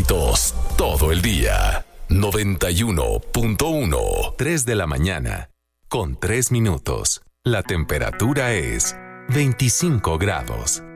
éxitos todo el día. 91.1. 3 de la mañana, con 3 minutos. La temperatura es 25 grados.